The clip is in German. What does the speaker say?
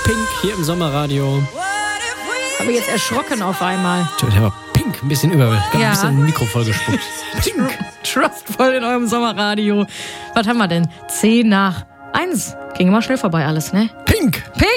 Pink hier im Sommerradio. Habe jetzt erschrocken auf einmal. Der war Pink, ein bisschen ein bisschen Mikro vollgespuckt. Pink. Trustvoll in eurem Sommerradio. Was haben wir denn? 10 nach 1. Ging immer schnell vorbei alles, ne? Pink.